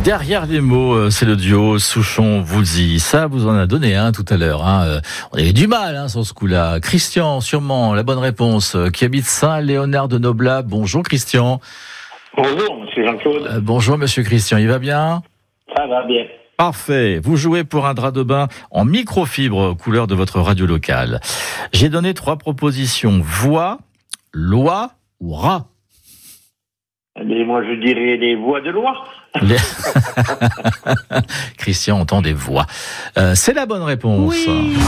Derrière les mots, c'est le duo Souchon-Woolsey. Ça, vous en a donné tout à l'heure. On avait du mal sur ce coup-là. Christian, sûrement, la bonne réponse, qui habite Saint-Léonard de Noblat. Bonjour Christian. Bonjour, monsieur Jean-Claude. Bonjour monsieur Christian, il va bien ? Ça va bien. Parfait. Vous jouez pour un drap de bain en microfibre, couleur de votre radio locale. J'ai donné 3 propositions. Voix, loi ou rat ? Mais moi, je dirais les voies de loi. Christian entend des voix. C'est la bonne réponse. Oui.